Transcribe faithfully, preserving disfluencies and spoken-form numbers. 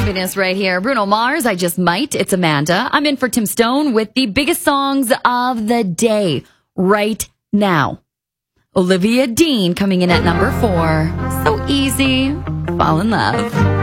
happiness right here. Bruno Mars, I Just Might. It's Amanda. I'm in for Tim Stone with the biggest songs of the day right now. Olivia Dean coming in at number four. So easy. Fall in love.